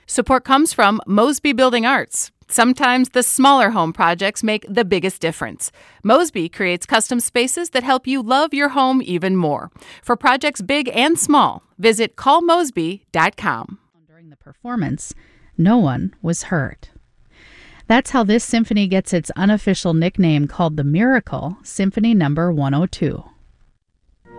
Support comes from Mosby Building Arts. Sometimes the smaller home projects make the biggest difference. Mosby creates custom spaces that help you love your home even more. For projects big and small, visit callmosby.com. During the performance, no one was hurt. That's how this symphony gets its unofficial nickname called the Miracle Symphony No. 102.